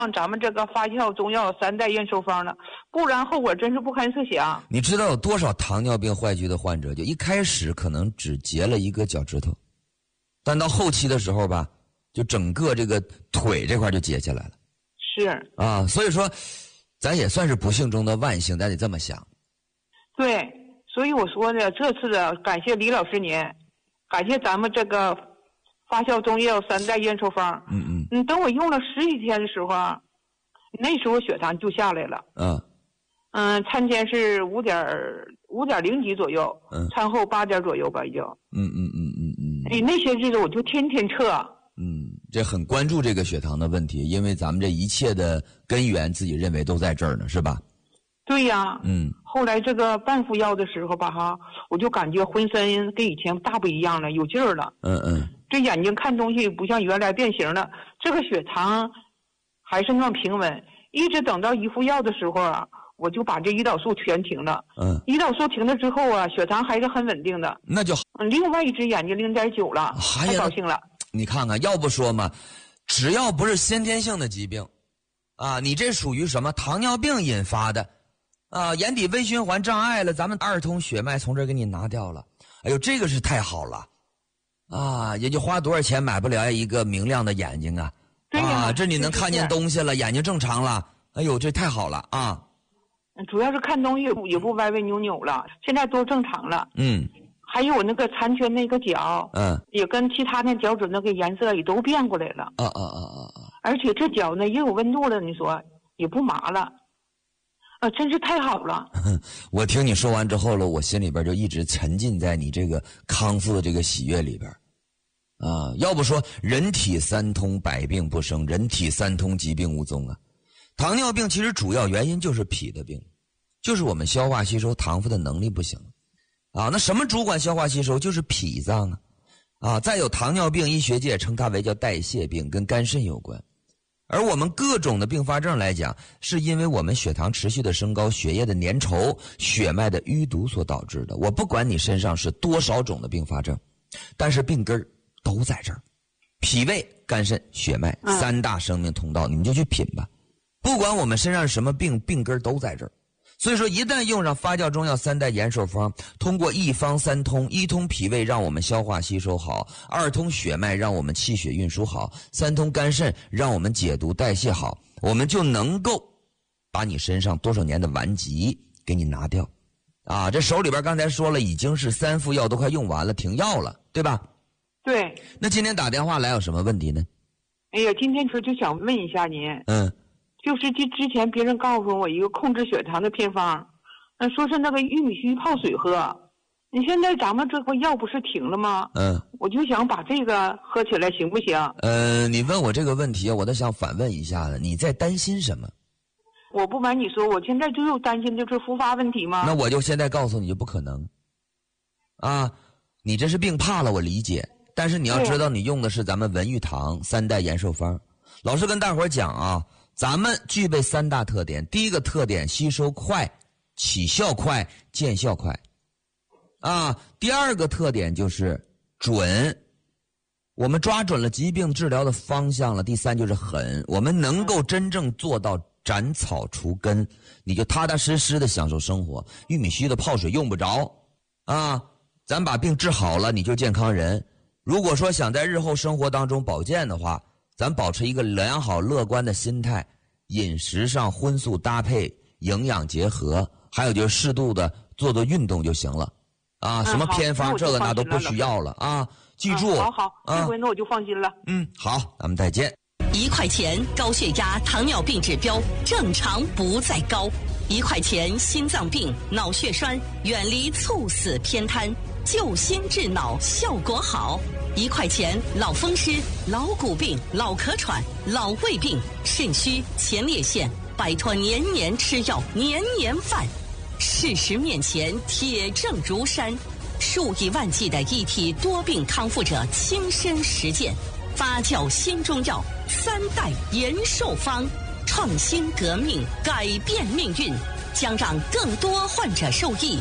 咱们这个发酵中药3代验收方了，不然后果真是不堪设想。 你知道有多少糖尿病坏疽的患者，就一开始可能只截了一个脚趾头，但到后期的时候吧，就整个这个腿这块就截下来了。 是啊，所以说，咱也算是不幸中的万幸，咱得这么想。 对，所以我说呢，这次的感谢李老师您，感谢咱们这个发酵中药3代验收方。等我用了10几天的时候，那时候血糖就下来了。餐前是5.0几左右，餐后8点左右吧，已经。那些日子我就天天测。 这很关注这个血糖的问题，因为咱们这一切的根源自己认为都在这儿呢，是吧？ 对呀。后来这个半服药的时候吧，我就感觉浑身跟以前大不一样了，有劲儿了。这眼睛看东西不像原来变形了，这个血糖还是那么平稳。一直等到1服药的时候啊，我就把这胰岛素全停了。胰岛素停了之后啊，血糖还是很稳定的。 那就好。 另外一只眼睛0.9了，太高兴了。 你看看，要不说嘛，只要不是先天性的疾病，你这属于什么糖尿病引发的，眼底微循环障碍了，咱们2通血脉从这儿给你拿掉了。哎呦，这个是太好了，也就花多少钱买不了一个明亮的眼睛啊！这你能看见东西了，眼睛正常了，哎呦，这太好了啊！ 主要是看东西也不歪歪扭扭了，现在都正常了。还有那个残缺那个脚，也跟其他那脚趾那个颜色也都变过来了。而且这脚呢也有温度了，你说也不麻了，真是太好了。 我听你说完之后了，我心里边就一直沉浸在你这个康复的这个喜悦里边。要不说人体3通百病不生，人体3通疾病无踪啊。糖尿病其实主要原因就是脾的病，就是我们消化吸收糖分的能力不行。那什么主管消化吸收？就是脾脏再有糖尿病，医学界称它为叫代谢病，跟肝肾有关。而我们各种的并发症来讲，是因为我们血糖持续的升高，血液的粘稠，血脉的淤堵所导致的。我不管你身上是多少种的并发症，但是病根都在这儿。脾胃、肝肾、血脉3大生命通道，你们就去品吧。不管我们身上是什么病，病根都在这儿。所以说一旦用上发酵中药3代延寿方，通过1方3通，1通脾胃让我们消化吸收好，2通血脉让我们气血运输好，3通肝肾让我们解毒代谢好，我们就能够把你身上多少年的顽疾给你拿掉。这手里边刚才说了，已经是3副药都快用完了，停药了，对吧？ 对。 那今天打电话来有什么问题呢？ 哎呀，今天就想问一下您。就是之前别人告诉我一个控制血糖的偏方，说是那个玉米须泡水喝。你现在咱们这个药不是停了吗？我就想把这个喝起来行不行？ 你问我这个问题，我都想反问一下子，你在担心什么？ 我不瞒你说，我现在就有担心就是复发问题吗？ 那我就现在告诉你就不可能。你这是病怕了，我理解，但是你要知道你用的是咱们文玉堂3代延寿方。老师跟大伙儿讲咱们具备3大特点。第一个特点，吸收快，起效快，见效快。第二个特点就是准，我们抓准了疾病治疗的方向了。第3就是狠，我们能够真正做到斩草除根，你就踏踏实实的享受生活。玉米须的泡水用不着咱把病治好了，你就健康人。如果说想在日后生活当中保健的话，咱保持一个良好乐观的心态，饮食上荤素搭配，营养结合，还有就是适度的做运动就行了什么偏方这个那都不需要了记住。 好，这回那我就放心了。 好，咱们再见。 1块钱高血压、糖尿病指标正常不再高，1块钱心脏病、脑血栓远离猝死偏瘫，救心治脑效果好。1块钱老风湿、老骨病、老咳喘、老胃病、肾虚、前列腺，摆脱年年吃药、年年犯。事实面前铁证如山，数以万计的一体多病康复者亲身实践。发酵新中药3代延寿方，创新革命，改变命运，将让更多患者受益。